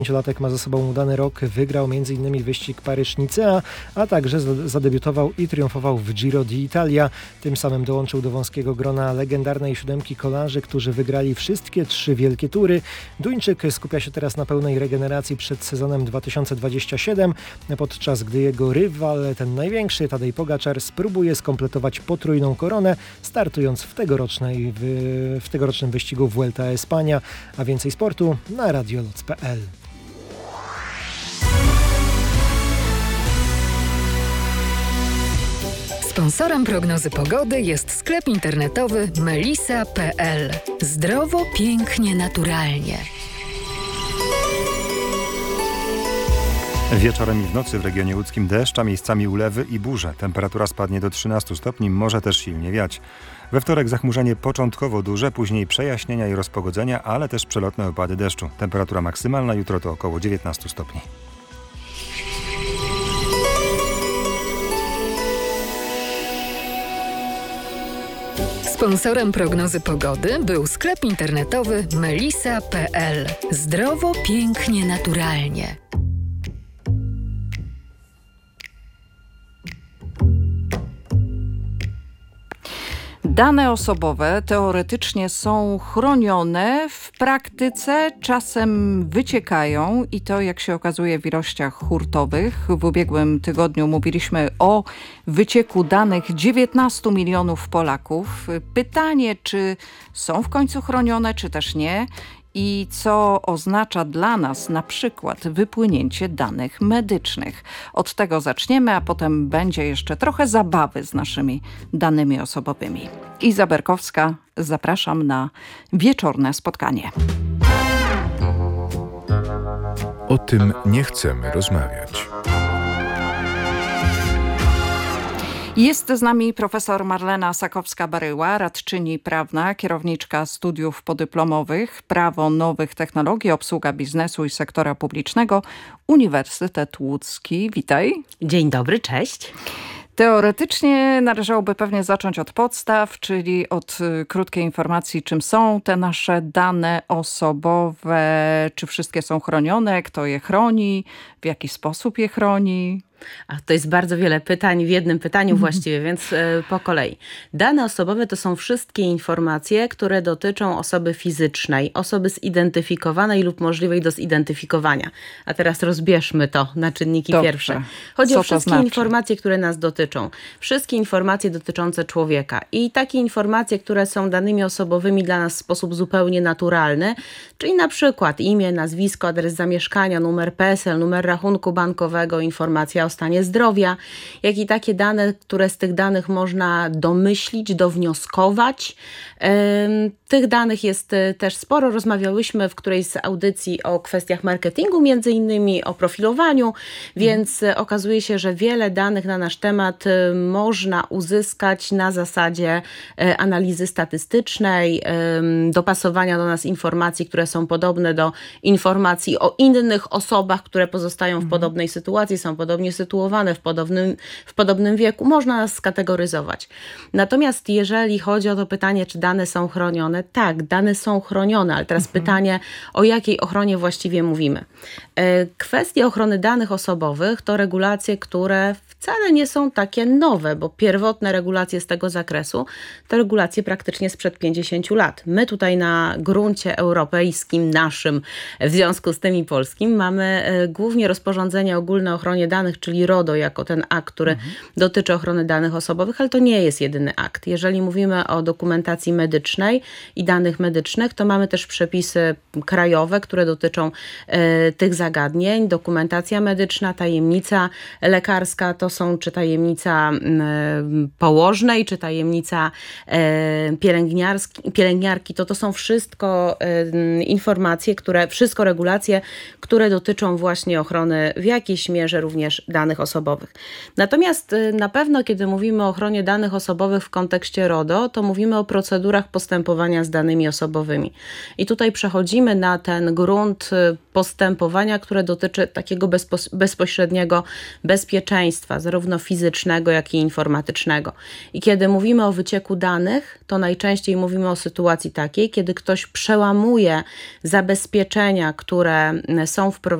Latek ma za sobą udany rok, wygrał m.in. wyścig Paryż-Nicea, a także zadebiutował i triumfował w Giro d'Italia. Tym samym dołączył do wąskiego grona legendarnej siódemki kolarzy, którzy wygrali wszystkie 3 wielkie tury. Duńczyk skupia się teraz na pełnej regeneracji przed sezonem 2027, podczas gdy jego rywal, ten największy, Tadej Pogačar, spróbuje skompletować potrójną koronę, startując w tegorocznym wyścigu Vuelta a España. A więcej sportu na radioloc.pl. Sponsorem prognozy pogody jest sklep internetowy melisa.pl. Zdrowo, pięknie, naturalnie. Wieczorem i w nocy w regionie łódzkim deszcz, a miejscami ulewy i burze. Temperatura spadnie do 13 stopni, może też silnie wiać. We wtorek zachmurzenie początkowo duże, później przejaśnienia i rozpogodzenia, ale też przelotne opady deszczu. Temperatura maksymalna jutro to około 19 stopni. Sponsorem prognozy pogody był sklep internetowy melisa.pl. Zdrowo, pięknie, naturalnie. Dane osobowe teoretycznie są chronione, w praktyce czasem wyciekają i to, jak się okazuje, w ilościach hurtowych. W ubiegłym tygodniu mówiliśmy o wycieku danych 19 milionów Polaków. Pytanie, czy są w końcu chronione, czy też nie? I co oznacza dla nas na przykład wypłynięcie danych medycznych. Od tego zaczniemy, a potem będzie jeszcze trochę zabawy z naszymi danymi osobowymi. Iza Berkowska, zapraszam na wieczorne spotkanie. O tym nie chcemy rozmawiać. Jest z nami profesor Marlena Sakowska-Baryła, radczyni prawna, kierowniczka studiów podyplomowych, prawo nowych technologii, obsługa biznesu i sektora publicznego, Uniwersytet Łódzki. Witaj. Dzień dobry, cześć. Teoretycznie należałoby pewnie zacząć od podstaw, czyli od krótkiej informacji, czym są te nasze dane osobowe, czy wszystkie są chronione, kto je chroni, w jaki sposób je chroni. To jest bardzo wiele pytań w jednym pytaniu właściwie, więc po kolei. Dane osobowe to są wszystkie informacje, które dotyczą osoby fizycznej, osoby zidentyfikowanej lub możliwej do zidentyfikowania. A teraz rozbierzmy to na czynniki pierwsze. Chodzi o wszystkie informacje, które nas dotyczą. Wszystkie informacje dotyczące człowieka. I takie informacje, które są danymi osobowymi dla nas w sposób zupełnie naturalny, czyli na przykład imię, nazwisko, adres zamieszkania, numer PESEL, numer rachunku bankowego, informacja o stanie zdrowia, jak i takie dane, które z tych danych można domyślić, downioskować. Tych danych jest też sporo. Rozmawiałyśmy w którejś z audycji o kwestiach marketingu, między innymi o profilowaniu, więc okazuje się, że wiele danych na nasz temat można uzyskać na zasadzie analizy statystycznej, dopasowania do nas informacji, które są podobne do informacji o innych osobach, które pozostają w podobnej sytuacji, są podobnie sytuowane, w podobnym wieku. Można nas skategoryzować. Natomiast jeżeli chodzi o to pytanie, czy dane są chronione, tak, dane są chronione, ale teraz pytanie, o jakiej ochronie właściwie mówimy. Kwestie ochrony danych osobowych to regulacje, które wcale nie są takie nowe, bo pierwotne regulacje z tego zakresu to regulacje praktycznie sprzed 50 lat. My tutaj na gruncie europejskim, naszym, w związku z tym i polskim, mamy głównie rozporządzenie ogólne o ochronie danych, czyli RODO, jako ten akt, który dotyczy ochrony danych osobowych, ale to nie jest jedyny akt. Jeżeli mówimy o dokumentacji medycznej i danych medycznych, to mamy też przepisy krajowe, które dotyczą tych zagadnień. Dokumentacja medyczna, tajemnica lekarska, to są czy tajemnica położnej, czy tajemnica pielęgniarki, to są wszystko informacje, wszystko regulacje, które dotyczą właśnie ochrony w jakiejś mierze również danych danych osobowych. Natomiast na pewno, kiedy mówimy o ochronie danych osobowych w kontekście RODO, to mówimy o procedurach postępowania z danymi osobowymi. I tutaj przechodzimy na ten grunt postępowania, które dotyczy takiego bezpośredniego bezpieczeństwa, zarówno fizycznego, jak i informatycznego. I kiedy mówimy o wycieku danych, to najczęściej mówimy o sytuacji takiej, kiedy ktoś przełamuje zabezpieczenia, które są wprowadzone